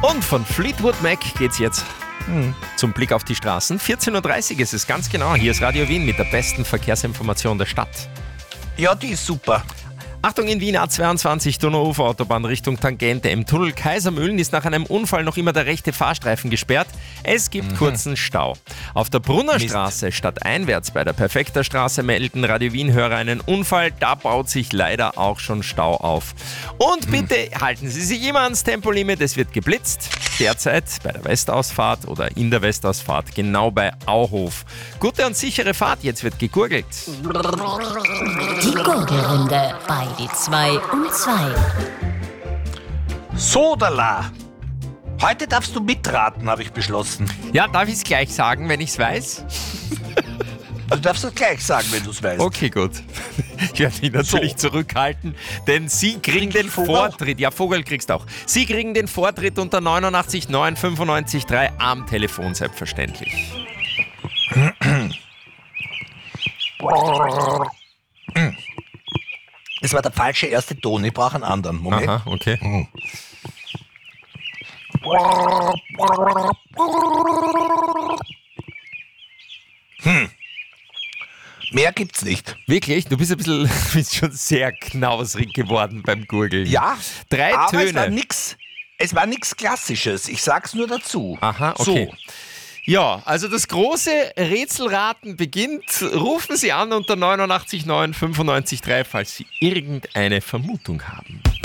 Und von Fleetwood Mac geht's jetzt zum Blick auf die Straßen. 14.30 Uhr ist es ganz genau. Hier ist Radio Wien mit der besten Verkehrsinformation der Stadt. Ja, die ist super. Achtung, in Wien A22 Donauufer-Autobahn Richtung Tangente. Im Tunnel Kaisermühlen ist nach einem Unfall noch immer der rechte Fahrstreifen gesperrt. Es gibt kurzen Stau. Auf der Brunnerstraße stadteinwärts bei der Perfekter Straße melden Radio Wien-Hörer einen Unfall. Da baut sich leider auch schon Stau auf. Und bitte halten Sie sich immer ans Tempolimit. Es wird geblitzt. Derzeit bei der Westausfahrt oder in der Westausfahrt, genau bei Auhof. Gute und sichere Fahrt. Jetzt wird gegurgelt. Die Gurgelrunde bei die 2 um 2. Sodala. Heute darfst du mitraten, habe ich beschlossen. Ja, darf ich es gleich sagen, wenn ich es weiß? Du darfst es gleich sagen, wenn du es weißt. Okay, gut. Ich werde mich natürlich zurückhalten, denn Sie kriegen den Vogel? Vortritt. Ja, Vogel kriegst du auch. Sie kriegen den Vortritt unter 89 9 95 3 am Telefon, selbstverständlich. Das war der falsche erste Ton, ich brauche einen anderen. Moment. Aha, okay. Mehr gibt's nicht. Wirklich? Du bist bist schon sehr knausrig geworden beim Gurgeln. Ja, 3 aber Töne. es war nix Klassisches. Ich sag's nur dazu. Aha, okay. So. Ja, also das große Rätselraten beginnt. Rufen Sie an unter 89 9 95 3, falls Sie irgendeine Vermutung haben.